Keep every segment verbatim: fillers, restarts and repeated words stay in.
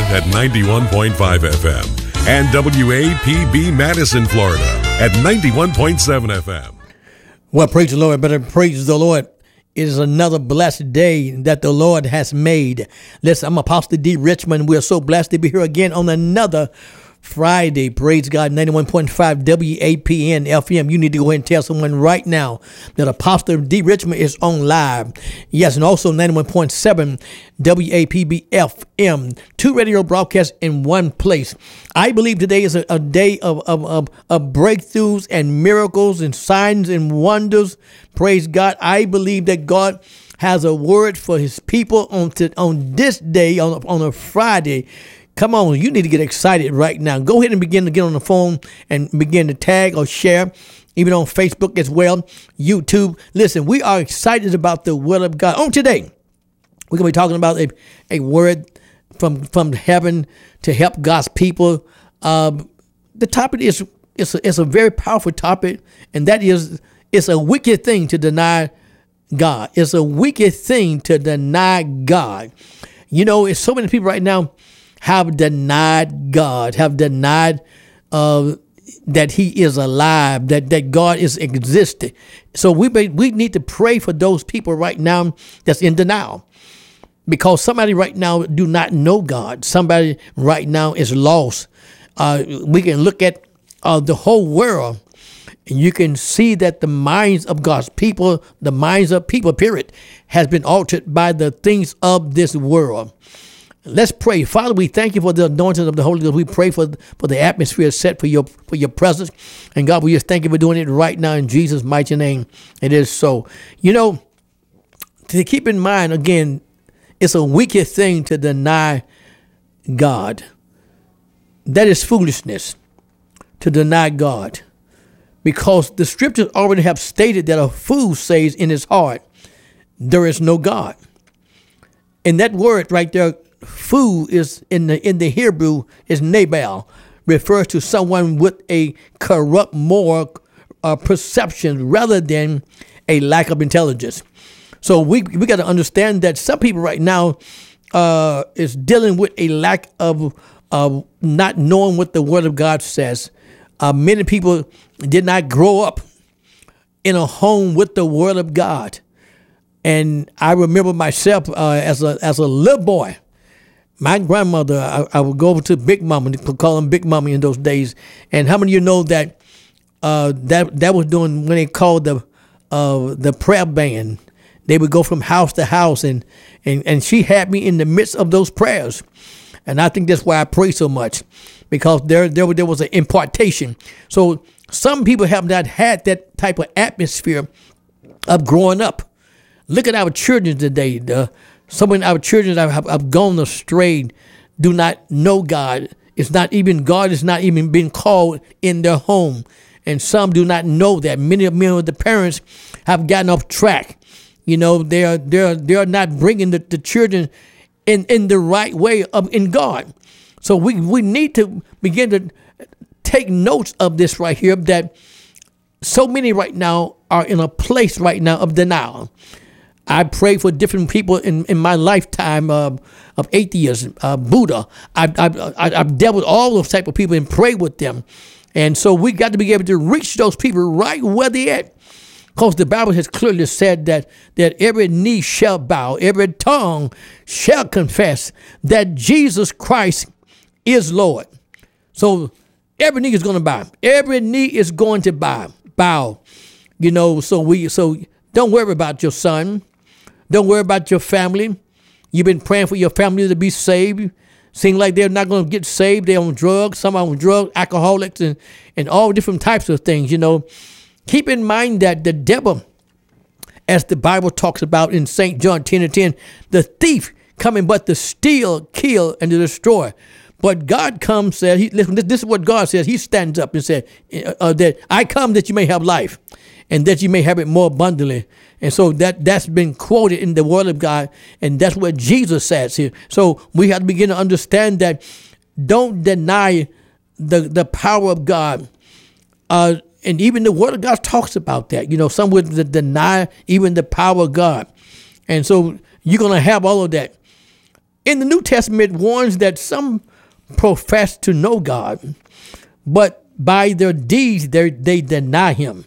at ninety-one point five F M and W A P B Madison, Florida at ninety-one point seven F M. Well, praise the Lord, better praise the Lord. It is another blessed day that the Lord has made. Listen, I'm Apostle D. Richmond. We're so blessed to be here again on another Friday. Praise God. ninety-one point five W A P N F M. You need to go ahead and tell someone right now that Apostle D. Richmond is on live. Yes, and also ninety-one point seven W A P B F M. Two radio broadcasts in one place. I believe today is a, a day of, of, of, of breakthroughs and miracles and signs and wonders. Praise God. I believe that God has a word for his people on to, on this day, on, on a Friday. Come on, you need to get excited right now. Go ahead and begin to get on the phone and begin to tag or share, even on Facebook as well, YouTube. Listen, we are excited about the word of God. On today, we're going to be talking about a, a word from, from heaven to help God's people. Um, the topic is it's a, it's a very powerful topic, and that is it's a wicked thing to deny God. It's a wicked thing to deny God. You know, it's so many people right now have denied God, have denied uh, that he is alive, that, that God is existing. So we we need to pray for those people right now that's in denial, because somebody right now do not know God. Somebody right now is lost. Uh, we can look at uh, the whole world, and you can see that the minds of God's people, the minds of people, period, has been altered by the things of this world. Let's pray. Father, we thank you for the anointing of the Holy Ghost. We pray for, for the atmosphere set for your for your presence. And God, we just thank you for doing it right now in Jesus' mighty name. It is so. You know, to keep in mind, again, it's a wicked thing to deny God. That is foolishness, to deny God. Because the scriptures already have stated that a fool says in his heart, there is no God. And that word right there, fool, is in the in the Hebrew is Nabal, refers to someone with a corrupt moral uh, perception rather than a lack of intelligence. So we we got to understand that some people right now uh, is dealing with a lack of uh, not knowing what the Word of God says. Uh, many people did not grow up in a home with the Word of God. And I remember myself uh, as a as a little boy, my grandmother, I, I would go over to Big Mama, call them Big Mama in those days. And how many of you know that uh, that that was doing when they called the uh, the prayer band? They would go from house to house, and, and, and she had me in the midst of those prayers. And I think that's why I pray so much, because there there, there was an impartation. So some people have not had that type of atmosphere of growing up. Look at our children today. The, some of our children have, have gone astray, do not know God. It's not even, God is not even being called in their home. And some do not know that. Many of, many of the parents have gotten off track. You know, they are, they're, they're not bringing the, the children in, in the right way of in God. So we, we need to begin to take notes of this right here, that so many right now are in a place right now of denial. I pray for different people in, in my lifetime uh, of atheists, uh, Buddha. I've, I've, I've dealt with all those type of people and prayed with them. And so we got to be able to reach those people right where they're at. Because the Bible has clearly said that, that every knee shall bow, every tongue shall confess that Jesus Christ is Lord. So every knee is going to bow. Every knee is going to bow. Bow. You know, so we so don't worry about your son. Don't worry about your family. You've been praying for your family to be saved. Seem like they're not going to get saved. They're on drugs. Some are on drugs, alcoholics, and, and all different types of things, you know. Keep in mind that the devil, as the Bible talks about in Saint John ten and ten, the thief coming but to steal, kill, and to destroy. But God comes, said, he, listen, this is what God says. He stands up and said uh, that I come that you may have life, and that you may have it more abundantly. And so that, that's been quoted in the Word of God, and that's what Jesus says here. So we have to begin to understand that don't deny the, the power of God. Uh, and even the Word of God talks about that. You know, some would deny even the power of God. And so you're going to have all of that. in the New Testament warns that some profess to know God, but by their deeds they they deny him.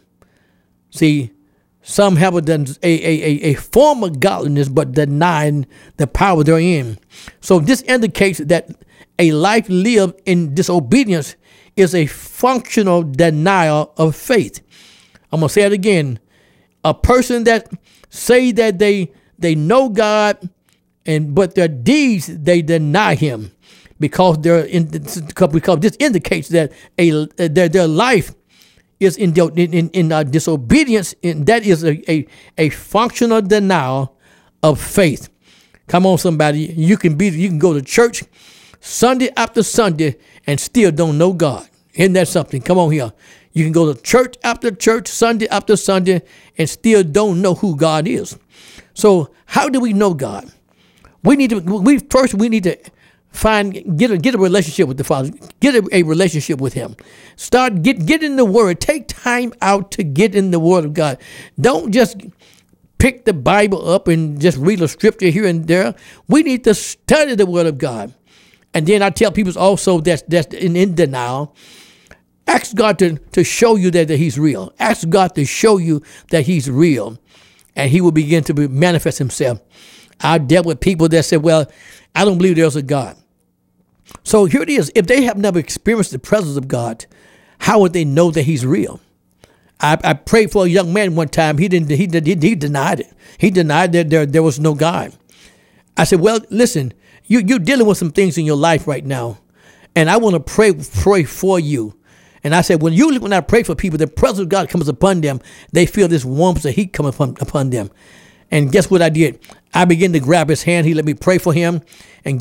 See, some have a, a, a, a form of godliness, but denying the power therein. So this indicates that a life lived in disobedience is a functional denial of faith. I'm going to say it again. A person that say that they they know God, and but their deeds, they deny him, because they're in, because this indicates that a their, their life is in in in uh, disobedience, and that is a, a a functional denial of faith. Come on, somebody, you can be you can go to church Sunday after Sunday and still don't know God. Isn't that something? Come on here. You can go to church after church, Sunday after Sunday, and still don't know who God is. So how do we know God? We need to we first we need to find get a get a relationship with the Father. Get a, a relationship with him. Start get get in the Word. Take time out to get in the Word of God. Don't just pick the Bible up and just read a scripture here and there. We need to study the Word of God. And then I tell people also that's that's in, in denial. Ask God to, to show you that, that he's real. Ask God to show you that he's real, and he will begin to be, manifest himself. I dealt with people that said, well, I don't believe there's a God. So here it is. If they have never experienced the presence of God, how would they know that he's real? I, I prayed for a young man one time. He didn't. He, he, he denied it. He denied that there, there was no God. I said, well, listen, you, you're dealing with some things in your life right now, and I want to pray, pray for you. And I said, when you when I pray for people, the presence of God comes upon them. They feel this warmth of heat coming upon, upon them. And guess what I did? I began to grab his hand. He let me pray for him. And